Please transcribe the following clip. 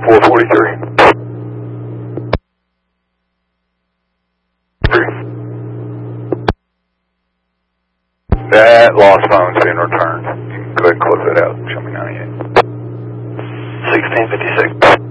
443. That lost phone's been returned. You can go ahead and close that out. Show me 98. 1656.